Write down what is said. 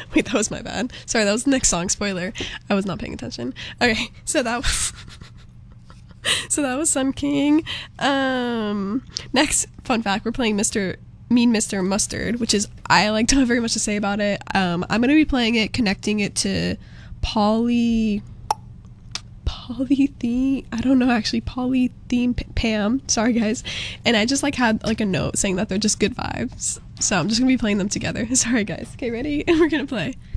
Wait, that was my bad. Sorry, that was the next song. Spoiler. I was not paying attention. Okay, so that was so that was Sun King. Next fun fact: we're playing Mean Mr. Mustard, which is I don't have very much to say about it. I'm gonna be playing it, connecting it to polytheme. I don't know actually. Polytheme Pam. Sorry guys. And I just had a note saying that they're just good vibes. So I'm just gonna be playing them together. Sorry guys. Okay, ready? We're gonna play.